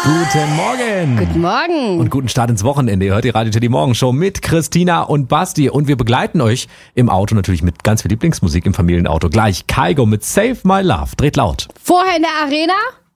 Guten Morgen. Guten Morgen. Und guten Start ins Wochenende. Ihr hört die Radio Teddy Morgenshow mit Christina und Basti. Und wir begleiten euch im Auto natürlich mit ganz viel Lieblingsmusik im Familienauto. Gleich Kygo mit Save My Love. Dreht laut. Vorher in der Arena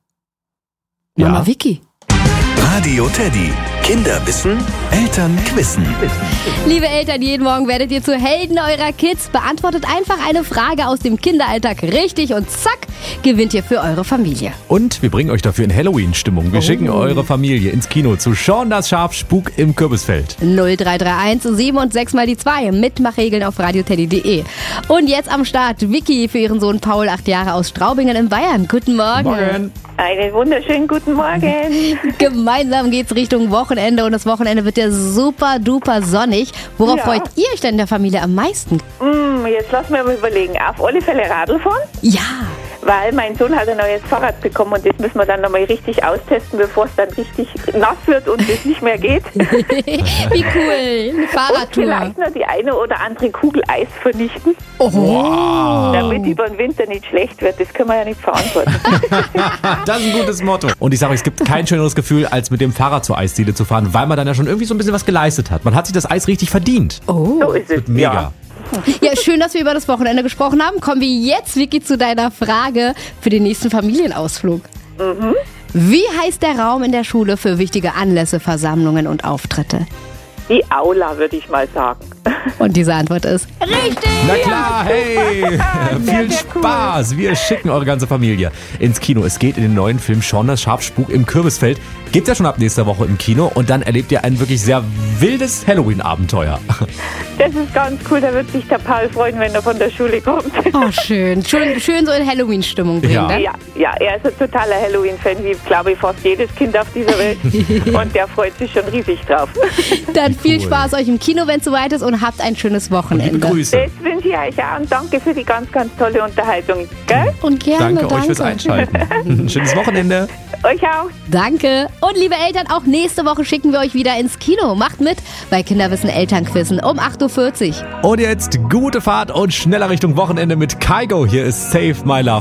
Mama Vicky. Radio Teddy. Kinder wissen, Eltern quissen. Liebe Eltern, jeden Morgen werdet ihr zu Helden eurer Kids. Beantwortet einfach eine Frage aus dem Kinderalltag richtig und zack, gewinnt ihr für eure Familie. Und wir bringen euch dafür in Halloween-Stimmung. Wir schicken eure Familie ins Kino zu Shaun das Schaf Spuk im Kürbisfeld. 0331 7 und 6 mal die 2. Mitmachregeln auf radioteddy.de. Und jetzt am Start Vicky für ihren Sohn Paul, 8 Jahre aus Straubingen in Bayern. Guten Morgen. Morgen. Einen wunderschönen guten Morgen. Gemeinsam geht's Richtung Wochenende und das Wochenende wird ja super duper sonnig. Worauf freut ihr euch denn in der Familie am meisten? Jetzt lass mir mal überlegen. Auf alle Fälle Radl fahren, Ja. weil mein Sohn hat ein neues Fahrrad bekommen und das müssen wir dann nochmal richtig austesten, bevor es dann richtig nass wird und es nicht mehr geht. Wie cool. Eine Und Fahrradtour. vielleicht noch die eine oder andere Kugel Eis vernichten, Wow. damit über den Winter nicht schlecht wird. Das können wir ja nicht verantworten. Das ist ein gutes Motto. Und ich sage euch, es gibt kein schöneres Gefühl, als mit dem Fahrrad zur Eisdiele zu fahren, weil man dann ja schon irgendwie so ein bisschen was geleistet hat. Man hat sich das Eis richtig verdient. So ist es. Wird mega. Ja, schön, dass wir über das Wochenende gesprochen haben. Kommen wir jetzt, Vicky, zu deiner Frage für den nächsten Familienausflug. Wie heißt der Raum in der Schule für wichtige Anlässe, Versammlungen und Auftritte? Die Aula, würde ich mal sagen. Und diese Antwort ist richtig. Na klar, hey, viel sehr cool. Spaß. Wir schicken eure ganze Familie ins Kino. Es geht in den neuen Film Shaun das Schaf Spuk im Kürbisfeld. Gibt's ja schon ab nächster Woche im Kino und dann erlebt ihr ein wirklich sehr wildes Halloween-Abenteuer. Das ist ganz cool, da wird sich der Paul freuen, wenn er von der Schule kommt. Oh, schön. Schön so in Halloween-Stimmung bringen, Ja. ne? Ja, er ist ein totaler Halloween-Fan, wie, glaube ich, fast jedes Kind auf dieser Welt. Und der freut sich schon riesig drauf. Dann viel Cool. Spaß euch im Kino, wenn es soweit ist und habt ein schönes Liebe Wochenende. Grüße. Das wünsche ich euch auch und danke für die ganz, ganz tolle Unterhaltung. Gell? Und gerne, Danke euch fürs Einschalten. Ein schönes Wochenende. Euch auch. Danke. Und liebe Eltern, auch nächste Woche schicken wir euch wieder ins Kino. Macht mit bei Kinderwissen Elternquissen um 8.40 Uhr. Und jetzt gute Fahrt und schneller Richtung Wochenende mit Kygo. Hier ist Save My Love.